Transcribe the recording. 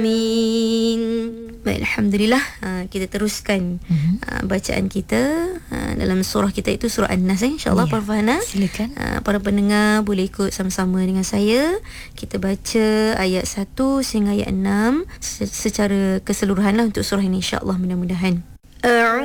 Baik, Alhamdulillah. Kita teruskan bacaan kita dalam surah kita, itu surah An-Nas, insyaAllah. Para Farhana, silakan. para pendengar boleh ikut sama-sama dengan saya. Kita baca ayat 1 sehingga ayat 6 secara keseluruhan lah untuk surah ini, insyaAllah, mudah-mudahan.